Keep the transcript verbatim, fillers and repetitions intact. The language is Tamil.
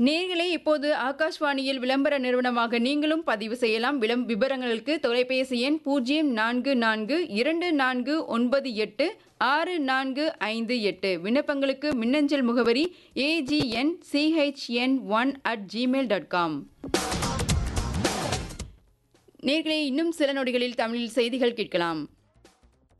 நேயர்களே இப்போது ஆகாஷ்வாணியில் விளம்பர நிறுவனமாக நீங்களும் பதிவு செய்யலாம். விளம் விவரங்களுக்கு தொலைபேசி எண் பூஜ்ஜியம் நான்கு நான்கு இரண்டு நான்கு ஒன்பது எட்டு ஆறு நான்கு ஐந்து எட்டு. விண்ணப்பங்களுக்கு மின்னஞ்சல் முகவரி AGN CHN one at Gmail dot com. நேயர்களே இன்னும் சில நொடிகளில் தமிழில் செய்திகள் கேட்கலாம்.